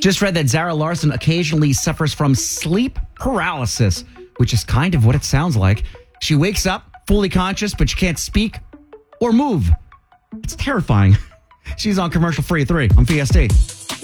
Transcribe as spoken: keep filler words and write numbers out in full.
Just read that Zara Larson occasionally suffers from sleep paralysis, which is kind of what it sounds like. She wakes up fully conscious, but she can't speak or move. It's terrifying. She's on Commercial Free three on P S T.